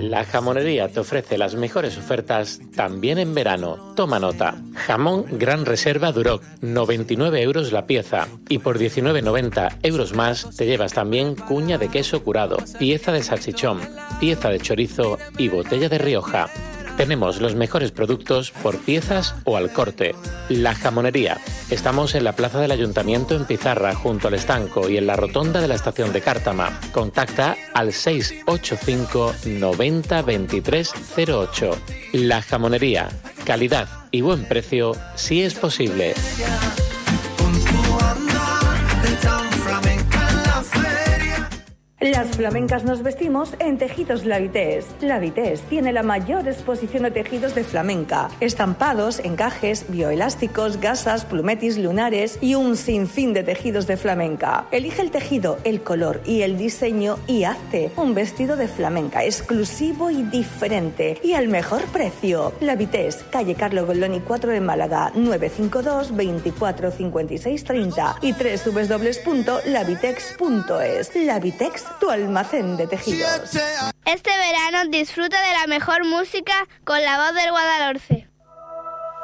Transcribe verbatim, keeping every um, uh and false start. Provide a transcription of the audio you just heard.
La Jamonería te ofrece las mejores ofertas también en verano. Toma nota. Jamón Gran Reserva Duroc, noventa y nueve euros la pieza. Y por diecinueve noventa euros más te llevas también cuña de queso curado, pieza de salchichón, pieza de chorizo y botella de Rioja. Tenemos los mejores productos por piezas o al corte. La Jamonería. Estamos en la plaza del Ayuntamiento en Pizarra, junto al estanco, y en la rotonda de la estación de Cártama. Contacta al seis ocho cinco noventa veintitrés cero ocho. La Jamonería. Calidad y buen precio si es posible. Las flamencas nos vestimos en Tejidos La Vitesse. La Vitesse tiene la mayor exposición de tejidos de flamenca, estampados, encajes, bioelásticos, gasas, plumetis, lunares y un sinfín de tejidos de flamenca. Elige el tejido, el color y el diseño y hazte un vestido de flamenca exclusivo y diferente y al mejor precio. La Vitesse, calle Carlo Goldoni cuatro en Málaga, nueve cinco dos, veinticuatro cincuenta y seis treinta y doble u doble u doble u punto la vitex punto es. La Vitesse, tu almacén de tejidos. Este verano disfruta de la mejor música con la voz del Guadalhorce.